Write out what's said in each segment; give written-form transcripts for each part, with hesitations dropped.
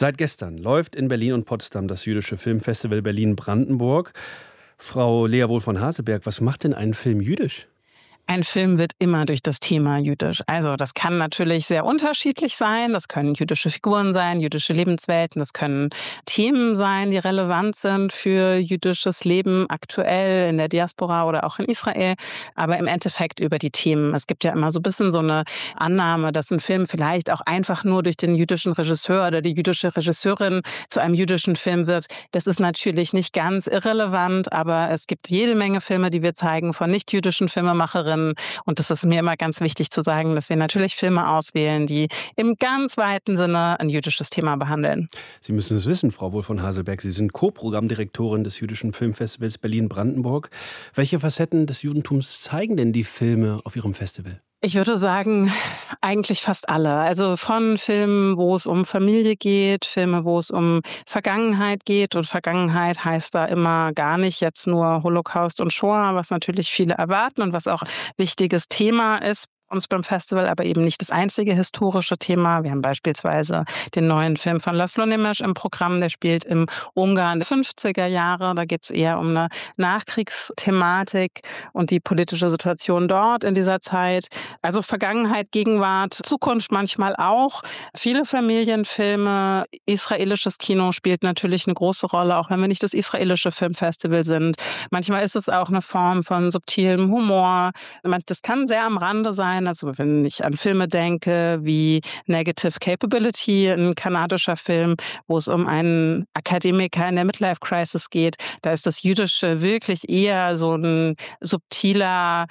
Seit gestern läuft in Berlin und Potsdam das Jüdische Filmfestival Berlin-Brandenburg. Frau Lea Wohl von Haseberg, was macht denn einen Film jüdisch? Ein Film wird immer durch das Thema jüdisch. Also das kann natürlich sehr unterschiedlich sein. Das können jüdische Figuren sein, jüdische Lebenswelten. Das können Themen sein, die relevant sind für jüdisches Leben aktuell in der Diaspora oder auch in Israel. Aber im Endeffekt über die Themen. Es gibt ja immer so ein bisschen so eine Annahme, dass ein Film vielleicht auch einfach nur durch den jüdischen Regisseur oder die jüdische Regisseurin zu einem jüdischen Film wird. Das ist natürlich nicht ganz irrelevant, aber es gibt jede Menge Filme, die wir zeigen von nicht-jüdischen Filmemacherinnen. Und es ist mir immer ganz wichtig zu sagen, dass wir natürlich Filme auswählen, die im ganz weiten Sinne ein jüdisches Thema behandeln. Sie müssen es wissen, Frau Wohl von Haseberg. Sie sind Co-Programmdirektorin des Jüdischen Filmfestivals Berlin-Brandenburg. Welche Facetten des Judentums zeigen denn die Filme auf Ihrem Festival? Ich würde sagen, eigentlich fast alle. Also von Filmen, wo es um Familie geht, Filme, wo es um Vergangenheit geht. Und Vergangenheit heißt da immer gar nicht jetzt nur Holocaust und Shoah, was natürlich viele erwarten und was auch wichtiges Thema ist uns beim Festival, aber eben nicht das einzige historische Thema. Wir haben beispielsweise den neuen Film von Laszlo Nemes im Programm, der spielt im Ungarn der 50er Jahre. Da geht es eher um eine Nachkriegsthematik und die politische Situation dort in dieser Zeit. Also Vergangenheit, Gegenwart, Zukunft manchmal auch. Viele Familienfilme, israelisches Kino spielt natürlich eine große Rolle, auch wenn wir nicht das israelische Filmfestival sind. Manchmal ist es auch eine Form von subtilem Humor. Das kann sehr am Rande sein. Also wenn ich an Filme denke wie Negative Capability, ein kanadischer Film, wo es um einen Akademiker in der Midlife Crisis geht, da ist das Jüdische wirklich eher so ein subtiler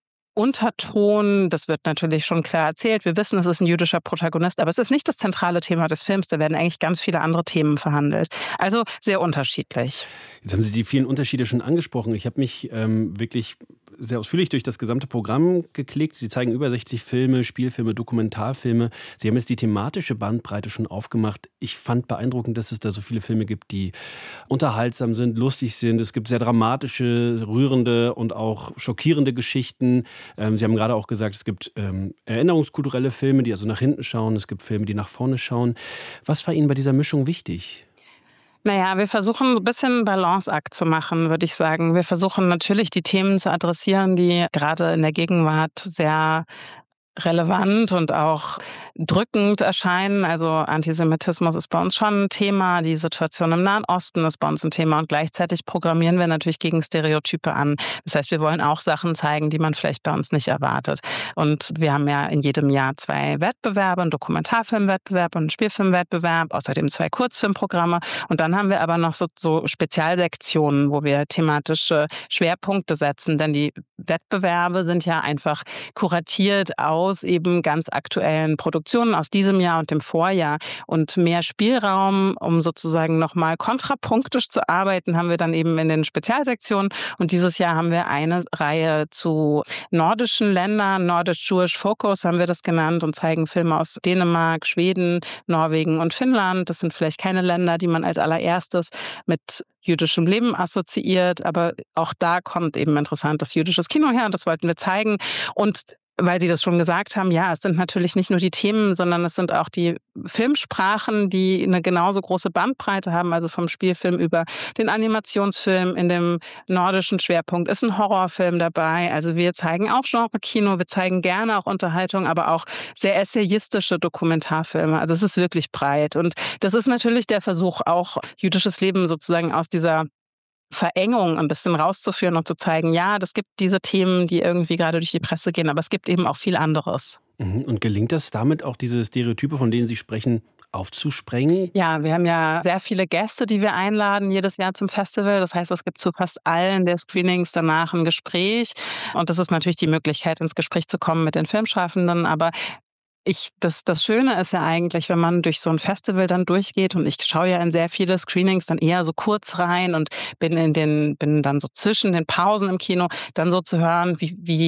Unterton. Das wird natürlich schon klar erzählt. Wir wissen, es ist ein jüdischer Protagonist, aber es ist nicht das zentrale Thema des Films. Da werden eigentlich ganz viele andere Themen verhandelt. Also sehr unterschiedlich. Jetzt haben Sie die vielen Unterschiede schon angesprochen. Ich habe mich wirklich sehr ausführlich durch das gesamte Programm geklickt. Sie zeigen über 60 Filme, Spielfilme, Dokumentarfilme. Sie haben jetzt die thematische Bandbreite schon aufgemacht. Ich fand beeindruckend, dass es da so viele Filme gibt, die unterhaltsam sind, lustig sind. Es gibt sehr dramatische, rührende und auch schockierende Geschichten. Sie haben gerade auch gesagt, es gibt erinnerungskulturelle Filme, die also nach hinten schauen. Es gibt Filme, die nach vorne schauen. Was war Ihnen bei dieser Mischung wichtig? Naja, wir versuchen so 'n bisschen 'n Balanceakt zu machen, würde ich sagen. Wir versuchen natürlich, die Themen zu adressieren, die gerade in der Gegenwart sehr relevant und auch drückend erscheinen. Also Antisemitismus ist bei uns schon ein Thema, die Situation im Nahen Osten ist bei uns ein Thema und gleichzeitig programmieren wir natürlich gegen Stereotype an. Das heißt, wir wollen auch Sachen zeigen, die man vielleicht bei uns nicht erwartet. Und wir haben ja in jedem Jahr 2 Wettbewerbe, 'n Dokumentarfilmwettbewerb und 'n Spielfilmwettbewerb, außerdem 2 Kurzfilmprogramme. Und dann haben wir aber noch so Spezialsektionen, wo wir thematische Schwerpunkte setzen, denn die Wettbewerbe sind ja einfach kuratiert aus eben ganz aktuellen Produktionen aus diesem Jahr und dem Vorjahr. Und mehr Spielraum, um sozusagen nochmal kontrapunktisch zu arbeiten, haben wir dann eben in den Spezialsektionen. Und dieses Jahr haben wir eine Reihe zu nordischen Ländern, Nordisch-Jewish Focus haben wir das genannt, und zeigen Filme aus Dänemark, Schweden, Norwegen und Finnland. Das sind vielleicht keine Länder, die man als allererstes mit jüdischem Leben assoziiert, aber auch da kommt eben interessantes jüdisches Kino her und das wollten wir zeigen. Und weil Sie das schon gesagt haben, ja, es sind natürlich nicht nur die Themen, sondern es sind auch die Filmsprachen, die eine genauso große Bandbreite haben, also vom Spielfilm über den Animationsfilm. In dem nordischen Schwerpunkt ist ein Horrorfilm dabei. Also wir zeigen auch Genre-Kino, wir zeigen gerne auch Unterhaltung, aber auch sehr essayistische Dokumentarfilme. Also es ist wirklich breit. Und das ist natürlich der Versuch, auch jüdisches Leben sozusagen aus dieser Verengung ein bisschen rauszuführen und zu zeigen, ja, das gibt diese Themen, die irgendwie gerade durch die Presse gehen, aber es gibt eben auch viel anderes. Mhm. Und gelingt das damit auch, diese Stereotype, von denen Sie sprechen, aufzusprengen? Ja, wir haben ja sehr viele Gäste, die wir einladen jedes Jahr zum Festival. Das heißt, es gibt zu fast allen der Screenings danach ein Gespräch. Und das ist natürlich die Möglichkeit, ins Gespräch zu kommen mit den Filmschaffenden. Aber das Schöne ist ja eigentlich, wenn man durch so ein Festival dann durchgeht, und ich schaue ja in sehr viele Screenings dann eher so kurz rein und bin dann so zwischen den Pausen im Kino, dann so zu hören, wie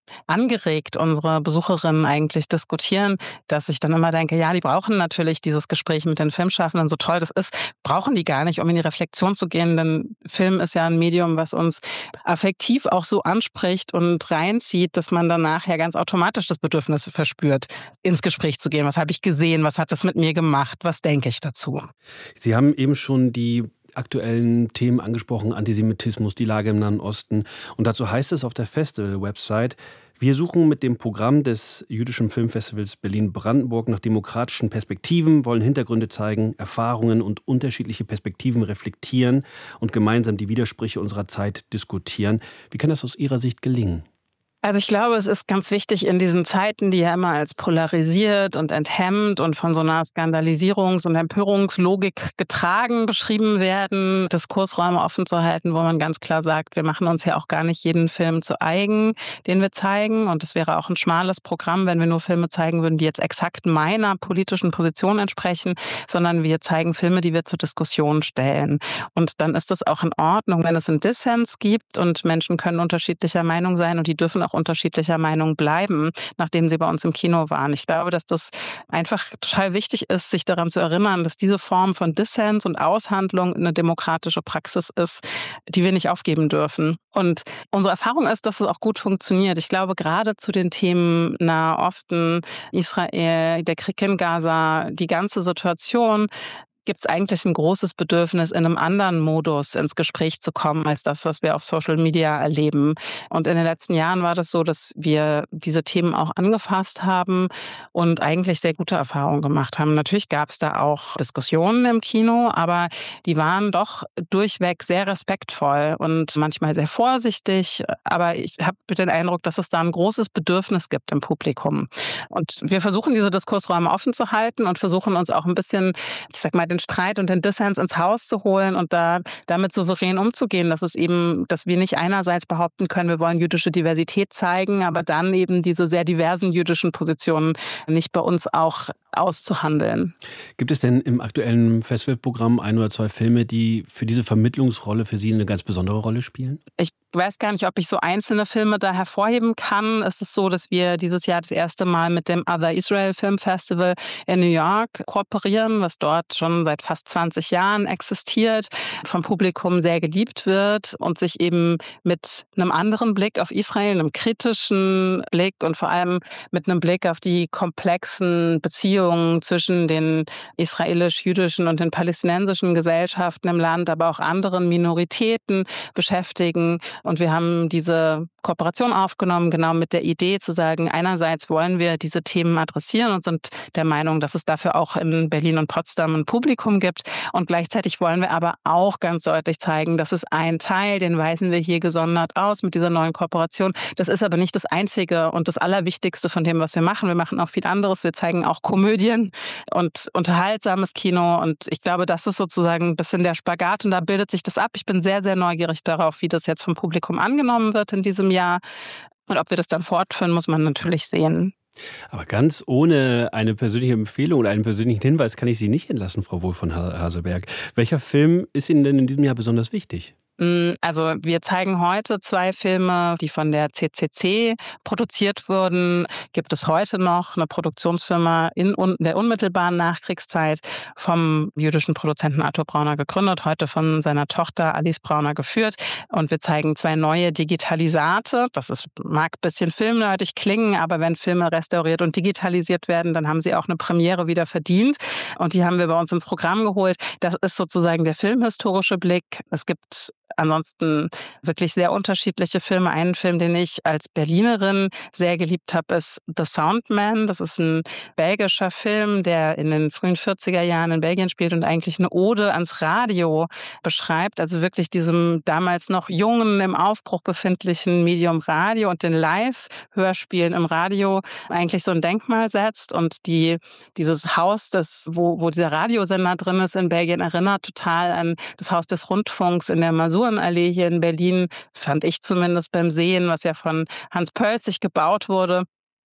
angeregt unsere Besucherinnen eigentlich diskutieren, dass ich dann immer denke, ja, die brauchen natürlich dieses Gespräch mit den Filmschaffenden, so toll das ist, brauchen die gar nicht, um in die Reflexion zu gehen, denn Film ist ja ein Medium, was uns affektiv auch so anspricht und reinzieht, dass man danach ja ganz automatisch das Bedürfnis verspürt, ins Gespräch zu gehen. Was habe ich gesehen? Was hat das mit mir gemacht? Was denke ich dazu? Sie haben eben schon die aktuellen Themen angesprochen, Antisemitismus, die Lage im Nahen Osten. Und dazu heißt es auf der Festival-Website: Wir suchen mit dem Programm des Jüdischen Filmfestivals Berlin-Brandenburg nach demokratischen Perspektiven, wollen Hintergründe zeigen, Erfahrungen und unterschiedliche Perspektiven reflektieren und gemeinsam die Widersprüche unserer Zeit diskutieren. Wie kann das aus Ihrer Sicht gelingen? Also, ich glaube, es ist ganz wichtig in diesen Zeiten, die ja immer als polarisiert und enthemmt und von so einer Skandalisierungs- und Empörungslogik getragen beschrieben werden, Diskursräume offen zu halten, wo man ganz klar sagt: „Wir machen uns ja auch gar nicht jeden Film zu eigen, den wir zeigen.“ Und es wäre auch ein schmales Programm, wenn wir nur Filme zeigen würden, die jetzt exakt meiner politischen Position entsprechen, sondern wir zeigen Filme, die wir zur Diskussion stellen. Und dann ist es auch in Ordnung, wenn es 'n Dissens gibt und Menschen können unterschiedlicher Meinung sein und die dürfen auch unterschiedlicher Meinung bleiben, nachdem sie bei uns im Kino waren. Ich glaube, dass das einfach total wichtig ist, sich daran zu erinnern, dass diese Form von Dissens und Aushandlung eine demokratische Praxis ist, die wir nicht aufgeben dürfen. Und unsere Erfahrung ist, dass es auch gut funktioniert. Ich glaube, gerade zu den Themen Nahe Osten, Israel, der Krieg in Gaza, die ganze Situation, gibt es eigentlich ein großes Bedürfnis, in einem anderen Modus ins Gespräch zu kommen als das, was wir auf Social Media erleben. Und in den letzten Jahren war das so, dass wir diese Themen auch angefasst haben und eigentlich sehr gute Erfahrungen gemacht haben. Natürlich gab es da auch Diskussionen im Kino, aber die waren doch durchweg sehr respektvoll und manchmal sehr vorsichtig. Aber ich habe den Eindruck, dass es da ein großes Bedürfnis gibt im Publikum. Und wir versuchen, diese Diskursräume offen zu halten und versuchen uns auch ein bisschen, ich sage mal, den Streit und den Dissens ins Haus zu holen und damit souverän umzugehen, dass wir nicht einerseits behaupten können, wir wollen jüdische Diversität zeigen, aber dann eben diese sehr diversen jüdischen Positionen nicht bei uns auch auszuhandeln. Gibt es denn im aktuellen Festivalprogramm ein oder zwei Filme, die für diese Vermittlungsrolle für Sie eine ganz besondere Rolle spielen? Ich weiß gar nicht, ob ich so einzelne Filme da hervorheben kann. Es ist so, dass wir dieses Jahr das erste Mal mit dem Other Israel Film Festival in New York kooperieren, was dort schon seit fast 20 Jahren existiert, vom Publikum sehr geliebt wird und sich eben mit einem anderen Blick auf Israel, einem kritischen Blick und vor allem mit einem Blick auf die komplexen Beziehungen zwischen den israelisch-jüdischen und den palästinensischen Gesellschaften im Land, aber auch anderen Minoritäten beschäftigen. Und wir haben diese Kooperation aufgenommen, genau mit der Idee zu sagen, einerseits wollen wir diese Themen adressieren und sind der Meinung, dass es dafür auch in Berlin und Potsdam ein Publikum gibt. Und gleichzeitig wollen wir aber auch ganz deutlich zeigen, dass es ein Teil, den weisen wir hier gesondert aus mit dieser neuen Kooperation. Das ist aber nicht das Einzige und das Allerwichtigste von dem, was wir machen. Wir machen auch viel anderes. Wir zeigen auch Komödien und unterhaltsames Kino. Und ich glaube, das ist sozusagen ein bisschen der Spagat und da bildet sich das ab. Ich bin sehr, sehr neugierig darauf, wie das jetzt vom Publikum angenommen wird in diesem Jahr. Und ob wir das dann fortführen, muss man natürlich sehen. Aber ganz ohne eine persönliche Empfehlung oder einen persönlichen Hinweis kann ich Sie nicht entlassen, Frau Wohl von Haselberg. Welcher Film ist Ihnen denn in diesem Jahr besonders wichtig? Also, wir zeigen heute 2 Filme, die von der CCC produziert wurden. Gibt es heute noch eine Produktionsfirma in der unmittelbaren Nachkriegszeit vom jüdischen Produzenten Arthur Brauner gegründet, heute von seiner Tochter Alice Brauner geführt. Und wir zeigen 2 neue Digitalisate. Mag ein bisschen filmnerdig klingen, aber wenn Filme restauriert und digitalisiert werden, dann haben sie auch eine Premiere wieder verdient. Und die haben wir bei uns ins Programm geholt. Das ist sozusagen der filmhistorische Blick. Es gibt ansonsten wirklich sehr unterschiedliche Filme. Einen Film, den ich als Berlinerin sehr geliebt habe, ist The Soundman. Das ist ein belgischer Film, der in den frühen 40er Jahren in Belgien spielt und eigentlich eine Ode ans Radio beschreibt. Also wirklich diesem damals noch jungen, im Aufbruch befindlichen Medium Radio und den Live-Hörspielen im Radio eigentlich so ein Denkmal setzt. Und dieses Haus, wo dieser Radiosender drin ist in Belgien, erinnert total an das Haus des Rundfunks in der Masurenallee hier in Berlin, fand ich zumindest beim Sehen, was ja von Hans Pölzig gebaut wurde.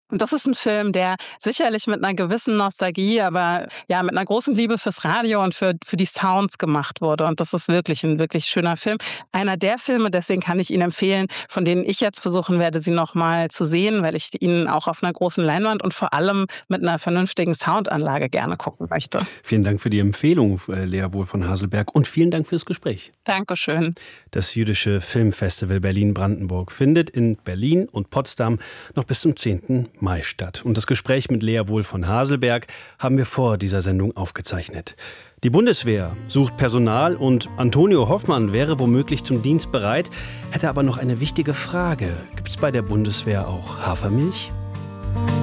Und das ist ein Film, der sicherlich mit einer gewissen Nostalgie, aber ja, mit einer großen Liebe fürs Radio und für die Sounds gemacht wurde. Und das ist wirklich ein wirklich schöner Film. Einer der Filme, deswegen kann ich ihn empfehlen, von denen ich jetzt versuchen werde, sie noch mal zu sehen, weil ich ihn auch auf einer großen Leinwand und vor allem mit einer vernünftigen Soundanlage gerne gucken möchte. Vielen Dank für die Empfehlung, Lea Wohl von Haselberg, und vielen Dank fürs Gespräch. Dankeschön. Das Jüdische Filmfestival Berlin-Brandenburg findet in Berlin und Potsdam noch bis zum 10. Mai statt. Und das Gespräch mit Lea Wohl von Haselberg haben wir vor dieser Sendung aufgezeichnet. Die Bundeswehr sucht Personal und Antonio Hoffmann wäre womöglich zum Dienst bereit, hätte aber noch eine wichtige Frage. Gibt es bei der Bundeswehr auch Hafermilch?